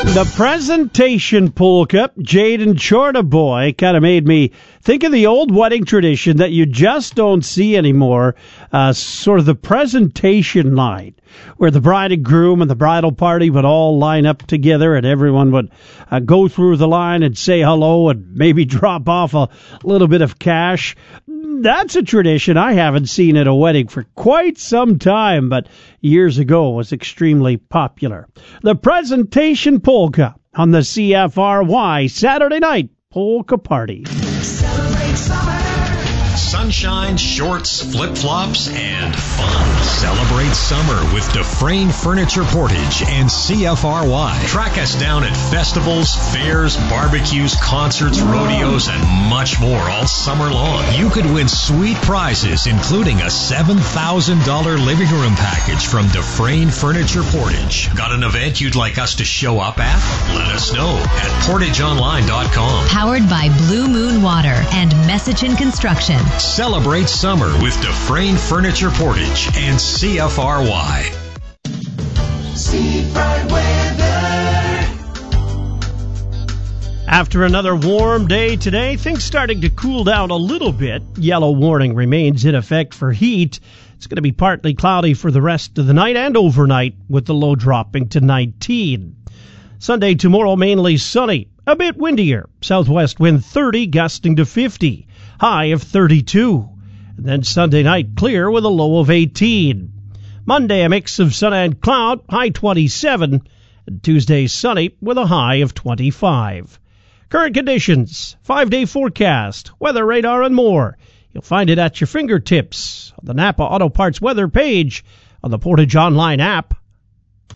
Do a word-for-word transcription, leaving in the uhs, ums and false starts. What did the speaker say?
The presentation polka, Jade and Chorta Boy, kind of made me think of the old wedding tradition that you just don't see anymore, uh, sort of the presentation line, where the bride and groom and the bridal party would all line up together and everyone would uh, go through the line and say hello and maybe drop off a little bit of cash. That's a tradition I haven't seen at a wedding for quite some time, but years ago was extremely popular. The presentation polka on the C F R Y Saturday night polka party. Celebrate summer. Sunshine, shorts, flip-flops, and fun. Celebrate summer with Dufresne Furniture Portage and C F R Y. Track us down at festivals, fairs, barbecues, concerts, rodeos, and much more all summer long. You could win sweet prizes, including a seven thousand dollars living room package from Dufresne Furniture Portage. Got an event you'd like us to show up at? Let us know at portage online dot com. Powered by Blue Moon Water and Messichin Construction. Celebrate summer with Dufresne Furniture Portage and C F R Y. Seafront weather. After another warm day today, things starting to cool down a little bit. Yellow warning remains in effect for heat. It's going to be partly cloudy for the rest of the night and overnight, with the low dropping to nineteen. Sunday, tomorrow, mainly sunny, a bit windier. Southwest wind thirty, gusting to fifty. High of thirty-two. And then Sunday night, clear with a low of eighteen. Monday, a mix of sun and cloud, high twenty-seven. And Tuesday, sunny with a high of twenty-five. Current conditions, five-day forecast, weather radar, and more. You'll find it at your fingertips on the Napa Auto Parts weather page on the Portage Online app